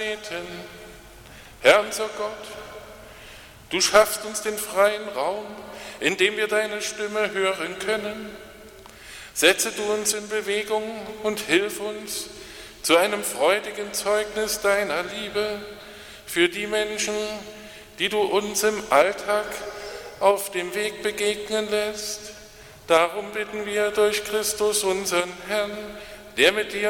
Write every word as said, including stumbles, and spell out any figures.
beten. Herr unser Gott, du schaffst uns den freien Raum, in dem wir deine Stimme hören können. Setze du uns in Bewegung und hilf uns zu einem freudigen Zeugnis deiner Liebe für die Menschen, die du uns im Alltag auf dem Weg begegnen lässt. Darum bitten wir durch Christus, unseren Herrn, der mit dir